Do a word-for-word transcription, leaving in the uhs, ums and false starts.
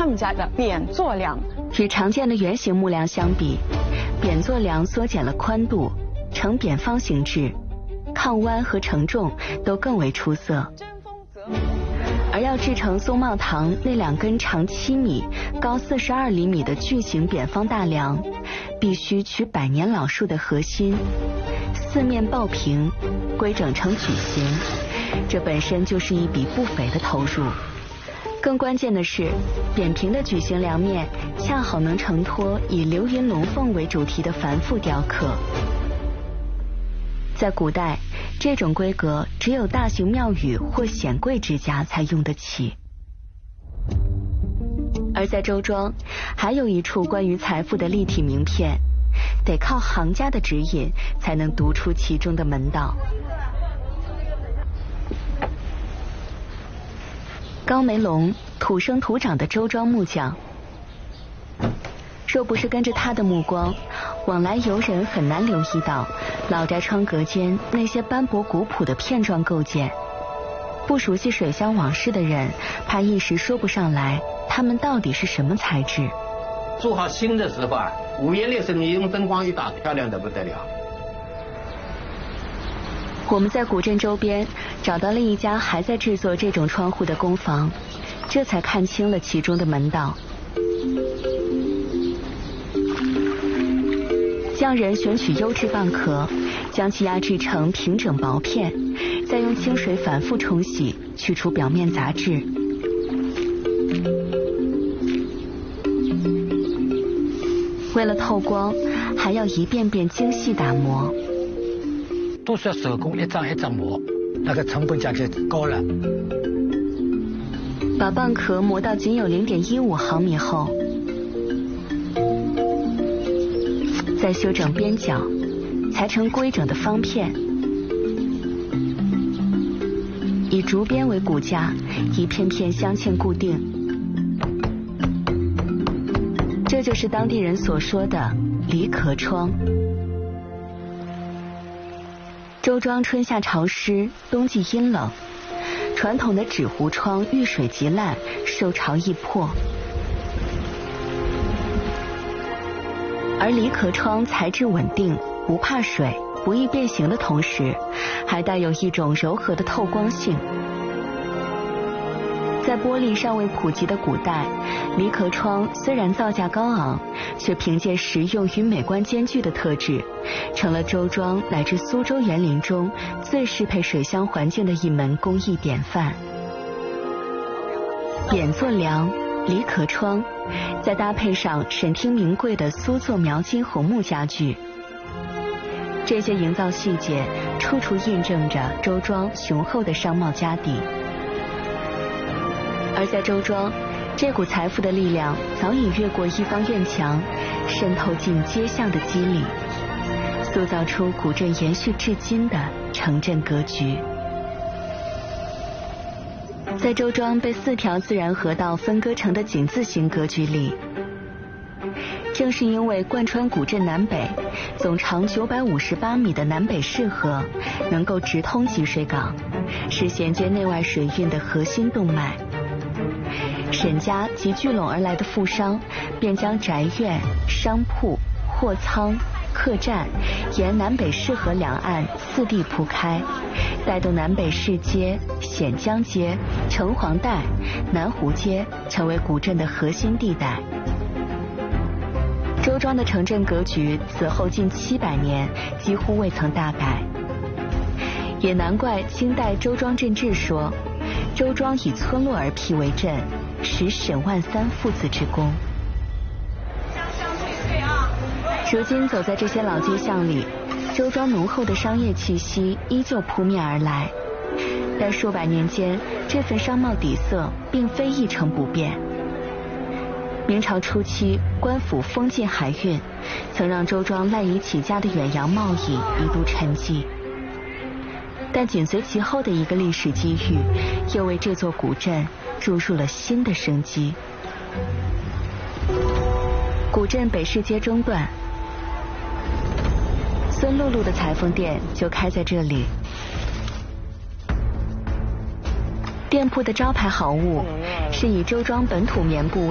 他们家的扁做梁。 与常见的圆形木梁相比，扁做梁缩减了宽度，呈扁方形制，抗弯和承重都更为出色。而要制成松茂堂那两根长七米、高四十二厘米的巨型扁方大梁，必须取百年老树的核心，四面抱平，规整成矩形，这本身就是一笔不菲的投入。更关键的是，扁平的矩形梁面恰好能承托以流云龙凤为主题的繁复雕刻。在古代，这种规格只有大型庙宇或显贵之家才用得起。而在周庄，还有一处关于财富的立体名片，得靠行家的指引才能读出其中的门道。高梅龙，土生土长的周庄木匠，若不是跟着他的目光，往来游人很难留意到老宅窗格间那些斑驳古朴的片状构件。不熟悉水乡往事的人，怕一时说不上来它们到底是什么材质。 做好新的时候啊，五颜六色，你用灯光一打，漂亮的不得了。 我们在古镇周边找到了一家还在制作这种窗户的工坊，这才看清了其中的门道。匠人选取优质蚌壳，将其压制成平整薄片，再用清水反复冲洗，去除表面杂质。为了透光，还要一遍遍精细打磨。 都是要手工一张一张磨，那个成本价就高了。 把蚌壳磨到仅有 零点一五毫米厚，再修整边角，裁成规整的方片。以竹编为骨架，一片片镶嵌固定。这就是当地人所说的离壳窗。周庄春夏潮湿，冬季阴冷，传统的纸糊窗遇水即烂，受潮易破。而离壳窗材质稳定，不怕水，不易变形的同时，还带有一种柔和的透光性。在玻璃尚未普及的古代，离壳窗虽然造价高昂，却凭借实用与美观兼具的特质，成了周庄乃至苏州园林中最适配水乡环境的一门工艺典范。扁做梁、离壳窗，再搭配上沈厅名贵的苏作描金红木家具，这些营造细节处处印证着周庄雄厚的商贸家底。而在周庄，这股财富的力量早已越过一方院墙，渗透进街巷的肌理，塑造出古镇延续至今的城镇格局。在周庄被四条自然河道分割成的井字形格局里，正是因为贯穿古镇南北，总长九百五十八米的南北市河能够直通积水港，是衔接内外水运的核心动脉。沈家及聚拢而来的富商，便将宅院、商铺、货仓、客栈沿南北市河两岸四地铺开，带动南北市街、显江街、城隍带、南湖街成为古镇的核心地带。周庄的城镇格局此后近七百年几乎未曾大改，也难怪清代周庄镇志说，周庄以村落而辟为镇，实沈万三父子之功。如今走在这些老街巷里，周庄浓厚的商业气息依旧扑面而来，但数百年间，这份商贸底色并非一成不变。明朝初期，官府封禁海运，曾让周庄赖以起家的远洋贸易一度沉寂。但紧随其后的一个历史机遇，又为这座古镇注入了新的生机。古镇北市街中段，孙露露的裁缝店就开在这里。店铺的招牌好物是以周庄本土棉布